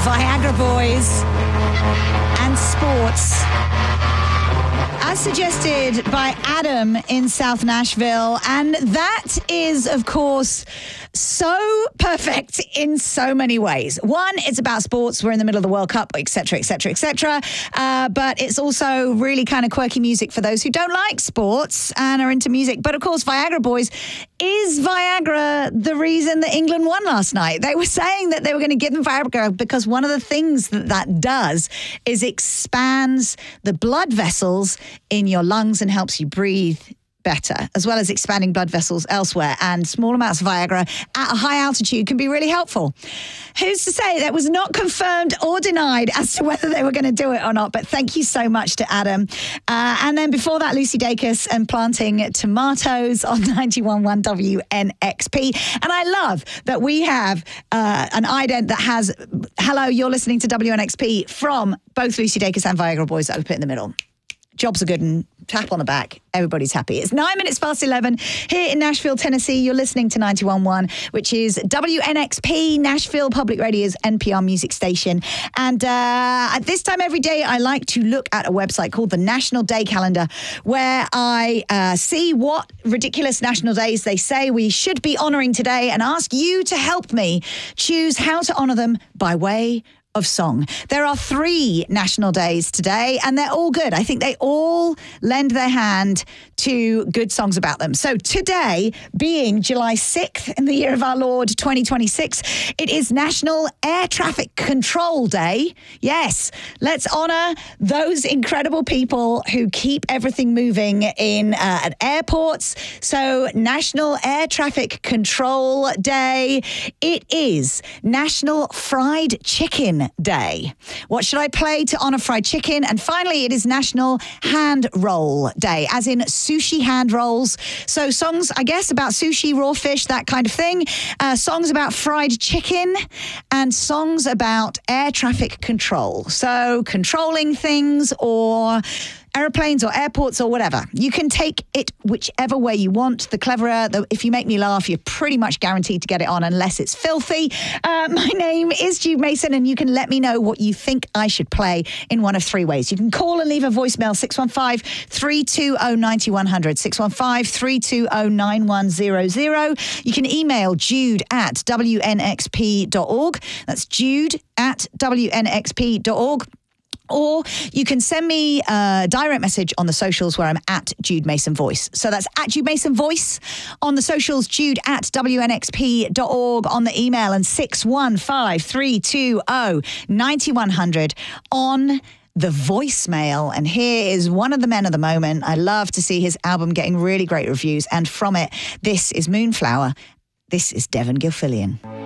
Viagra Boys and sports. As suggested by Adam in South Nashville. And that is, of course, so perfect in so many ways. One, it's about sports. We're in the middle of the World Cup, etc., etc., etc. But it's also really kind of quirky music for those who don't like sports and are into music. But, of course, Viagra Boys, is Viagra the reason that England won last night? They were saying that they were going to give them Viagra because one of the things that does is expands the blood vessels in your lungs and helps you breathe better, as well as expanding blood vessels elsewhere. And small amounts of Viagra at a high altitude can be really helpful. Who's to say that was not confirmed or denied as to whether they were going to do it or not? But thank you so much to Adam. And then before that, Lucy Dacus and Planting Tomatoes on 91.1 WNXP. And I love that we have an ident that has, hello, you're listening to WNXP from both Lucy Dacus and Viagra Boys that we put in the middle. Jobs are good and tap on the back. Everybody's happy. It's 9 minutes past 11 here in Nashville, Tennessee. You're listening to 91.1, which is WNXP, Nashville Public Radio's NPR music station. And at this time every day, I like to look at a website called the National Day Calendar, where I see what ridiculous national days they say we should be honouring today and ask you to help me choose how to honour them by way of song. There are 3 national days today, and they're all good. I think they all lend their hand to good songs about them. So today, being July 6th in the year of our Lord 2026, it is National Air Traffic Control Day. Yes, let's honour those incredible people who keep everything moving in at airports. So National Air Traffic Control Day. It is National Fried Chicken Day. What should I play to honour fried chicken? And finally, it is National Hand Roll Day, as in sushi hand rolls. So songs, I guess, about sushi, raw fish, that kind of thing. Songs about fried chicken and songs about air traffic control. So controlling things or aeroplanes or airports or whatever. You can take it whichever way you want. The cleverer, if you make me laugh, you're pretty much guaranteed to get it on unless it's filthy. My name is Jude Mason, and you can let me know what you think I should play in one of 3 ways. You can call and leave a voicemail, 615-320-9100, 615-320-9100. You can email jude@wnxp.org. That's jude@wnxp.org. Or you can send me a direct message on the socials where I'm at Jude Mason Voice. So that's at Jude Mason Voice on the socials, jude@wnxp.org on the email, and 615-320-9100 on the voicemail. And here is one of the men of the moment. I love to see his album getting really great reviews. And from it, this is Moonflower. This is Devon Gilfillian.